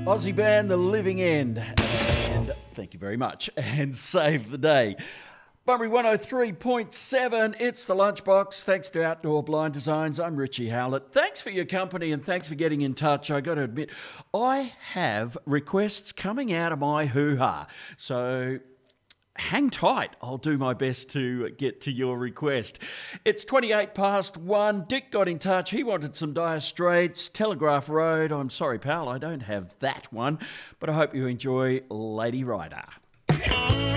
Aussie band The Living End. And thank you very much. And save the day. Bunbury 103.7, it's the Lunchbox. Thanks to Outdoor Blind Designs. I'm Richie Howlett. Thanks for your company and thanks for getting in touch. I got to admit, I have requests coming out of my hoo-ha. So hang tight. I'll do my best to get to your request. It's 28 past 1. Dick got in touch. He wanted some Dire Straits, Telegraph Road. I'm sorry, pal, I don't have that one, but I hope you enjoy Lady Rider.